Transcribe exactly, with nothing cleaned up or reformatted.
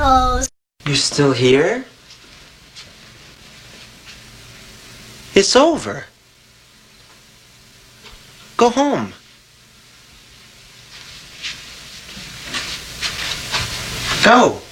toes. You still here? It's over. Go home. Go.